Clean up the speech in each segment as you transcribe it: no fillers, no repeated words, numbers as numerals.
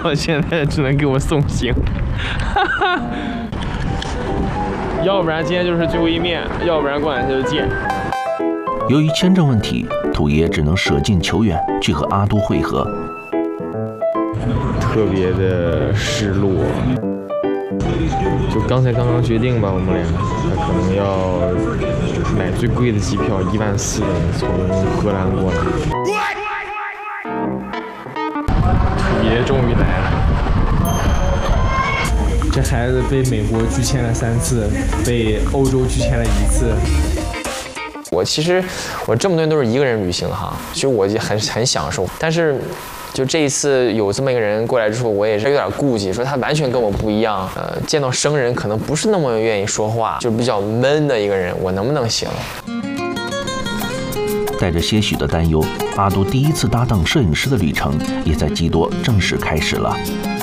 到现在只能给我送行。要不然今天就是最后一面，要不然过两天就见。 由于签证问题，土爷只能舍近求远去和阿都会合。 特别的失落，就刚刚决定吧，我们俩他可能要买最贵的机票14000从荷兰过来。土爷终于来了。这孩子被美国拒签了3次，被欧洲拒签了1次。 其实这么多年都是一个人旅行哈，其实我很享受，但是就这一次有这么一个人过来之后，我也是有点顾忌，说他完全跟我不一样，见到生人可能不是那么愿意说话，就比较闷的一个人，我能不能行？ 带着些许的担忧，阿都第一次搭档摄影师的旅程也在基多正式开始了。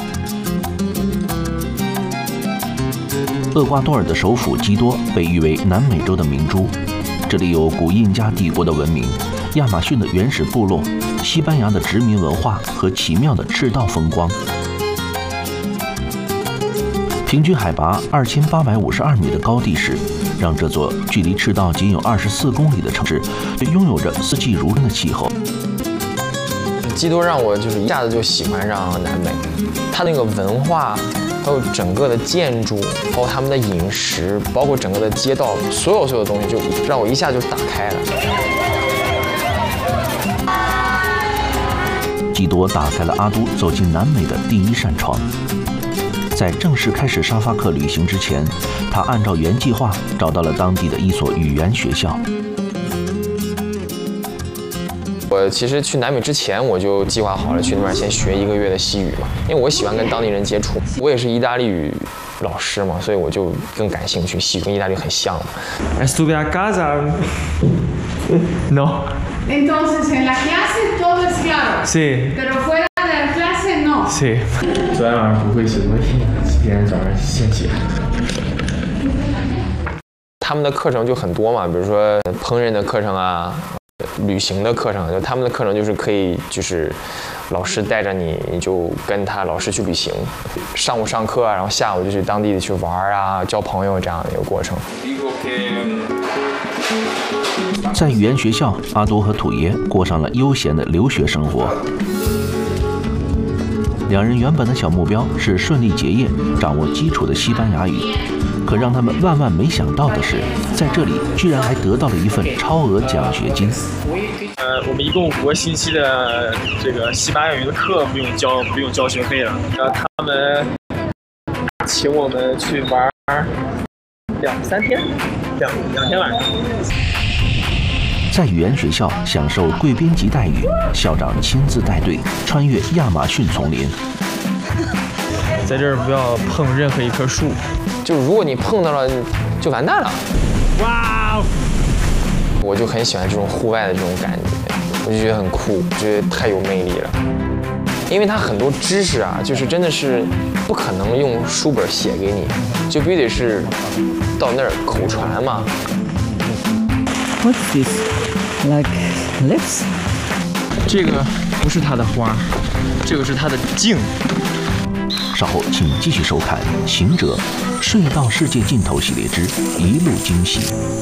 厄瓜多尔的首府基多被誉为南美洲的明珠，这里有古印加帝国的文明、亚马逊的原始部落、西班牙的殖民文化和奇妙的赤道风光。平均海拔2852米的高地势，让这座距离赤道仅有24公里的城市，拥有着四季如春的气候。 基多让我就是一下子就喜欢上南美，它那个文化。还有整个的建筑，包括他们的饮食，包括整个的街道，所有的东西，就让我一下就打开了。 基多打开了阿都走进南美的第一扇窗。在正式开始沙发客旅行之前，他按照原计划找到了当地的一所语言学校。 我其实去南美之前，我就计划好了去那边先学1个月的西语嘛，因为我喜欢跟当地人接触。我也是意大利语老师嘛，所以我就更感兴趣，西语跟意大利很像嘛。 Estuve a casa. No. Entonces en la clase todo es claro. Sí. Pero fuera de la clase no. Sí. 昨天晚上不会写作业，今天早上先写。 他们的课程就很多嘛，比如说烹饪的课程啊。旅行的课程，就他们的课程就是可以，就是老师带着你，你就跟他老师去旅行，上午上课，然后下午就去当地的去玩啊，交朋友这样的一个过程。 在语言学校，阿都和土爷过上了悠闲的留学生活。两人原本的小目标是顺利结业，掌握基础的西班牙语。可让他们万万没想到的是，在这里居然还得到了一份超额奖学金。 我们一共5个星期的这个西班牙语的课不用交学费了。他们请我们去玩2-3天，两天晚上。 在语言学校享受贵宾级待遇，校长亲自带队穿越亚马逊丛林。 在这儿不要碰任何一棵树， 就如果你碰到了，就完蛋了。 哇！ 我就很喜欢这种户外的这种感觉，我就觉得很酷，觉得太有魅力了。因为它很多知识啊，就是真的是不可能用书本写给你，就必须得是到那儿口传嘛。 What's this? Like lips? 这个不是它的花，这个是它的茎。 稍后请继续收看《行者睡到世界尽头》系列之一路惊喜。